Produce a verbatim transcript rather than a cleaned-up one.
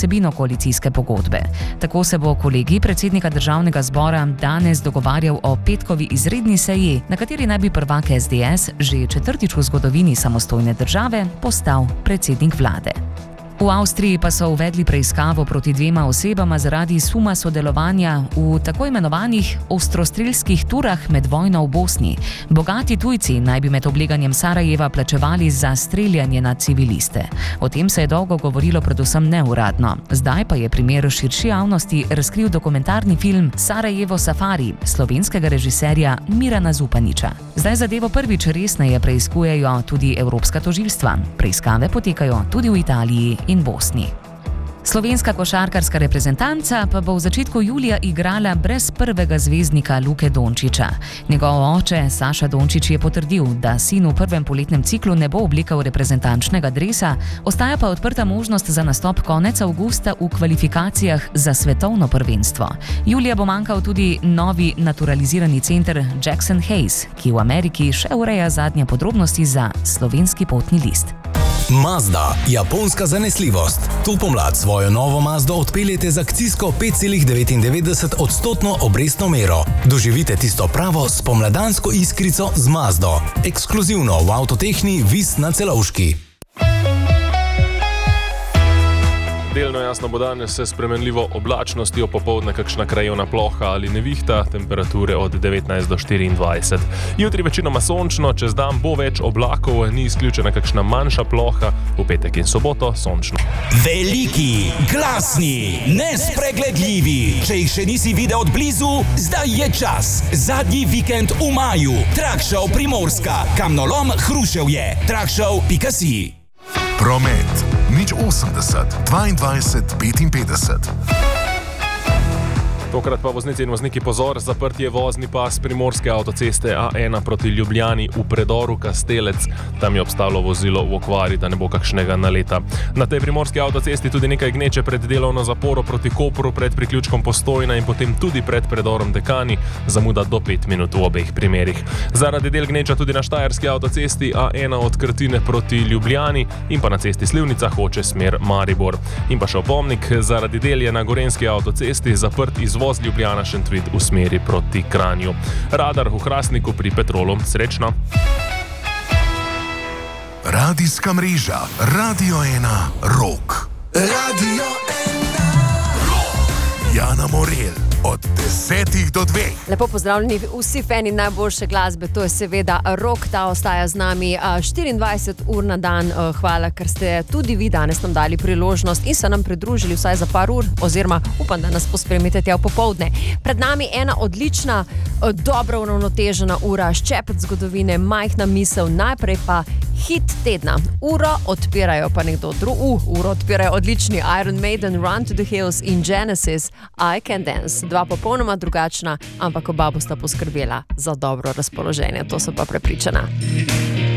vsebino koalicijske pogodbe. Tako se bo kolegij predsednika državnega zbora danes dogovarjal o petkovi izredni seji, na kateri naj bi prvak S D S že četrtič v zgodovini samostojne države postal predsednik vlade. V Avstriji pa so uvedli preiskavo proti dvema osebama zaradi suma sodelovanja v tako imenovanih ostrostrelskih turah med vojno v Bosni. Bogati tujci naj bi med obleganjem Sarajeva plačevali za streljanje na civiliste. O tem se je dolgo govorilo predvsem neuradno. Zdaj pa je primer širši javnosti razkril dokumentarni film Sarajevo Safari slovenskega režiserja Mirana Zupaniča. Zdaj zadevo prvič resneje preiskujejo tudi evropska tožilstva. Preiskave potekajo tudi v Italiji in Bosni. Slovenska košarkarska reprezentanca pa bo v začetku julija igrala brez prvega zvezdnika Luke Dončića. Njegov oče Saša Dončić je potrdil, da sin v prvem poletnem ciklu ne bo oblikal reprezentančnega dresa, ostaja pa odprta možnost za nastop konec avgusta v kvalifikacijah za svetovno prvenstvo. Julija bo manjkal tudi novi naturalizirani center Jackson Hayes, ki v Ameriki še ureja zadnje podrobnosti za slovenski potni list. Mazda, japonska zanesljivost. To pomlad svojo novo Mazdo odpeljete z akcijsko pet celih devetindevetdeset odstotno obrestno mero. Doživite tisto pravo spomladansko iskrico z Mazdo. Ekskluzivno v Avtotehni Vis na Celovški. Delno jasno bo danes s spremenljivo oblačnostjo, popoldne kakšna krajevna ploha ali nevihta, temperature od devetnajst do štiriindvajset. Jutri večinoma sončno, čez dan bo več oblakov, ni izključena kakšna manjša ploha, v petek in soboto sončno. Veliki, glasni, nespregledljivi. Če jih še nisi videl od blizu, zdaj je čas. Zadnji vikend v maju. Trakshow Primorska, Kamnolom Hruševje. trakshow pika si. Promet. Nič osemdeset, dvaindvajset, petinpetdeset. Tokrat pa voznici in vozniki pozor, zaprt je vozni pas primorske avtoceste A ena proti Ljubljani v predoru Kastelec. Tam je obstalo vozilo v okvari, da ne bo kakšnega naleta. Na tej primorski avtocesti tudi nekaj gneče pred delovno zaporo proti Kopru, pred priključkom Postojna in potem tudi pred predorom Dekani, zamuda do pet minut v obeh primerih. Zaradi del gneča tudi na štajerski avtocesti A ena od Krtine proti Ljubljani in pa na cesti Slivnica Hoče smer Maribor. In pa še opomnik, zaradi del je na gorenjski avtocesti zaprt izvoz voz Ljubljana Šentvid v smeri proti Kranju. Radar v Hrastniku pri Petrolu. Srečno! Radijska mreža Radio ena Rock. Radio ena Rock. Jana Morel od desetih do dveh. Lepo pozdravljeni vsi fani najboljše glasbe, to je seveda rock, ta ostaja z nami štiriindvajset ur na dan. Hvala, ker ste tudi vi danes nam dali priložnost in se nam pridružili vsaj za par ur, oziroma upam, da nas pospremite tja v popoldne. Pred nami ena odlična, dobro uravnotežena ura, ščepec zgodovine, majhna misel, najprej pa hit tedna. Uro odpirajo pa nekdo drug, uh, uro odpirajo odlični Iron Maiden, Run to the Hills in Genesis, I Can Dance. Dva popolnoma drugačna, ampak oba bosta poskrbela za dobro razpoloženje, to sem pa prepričana.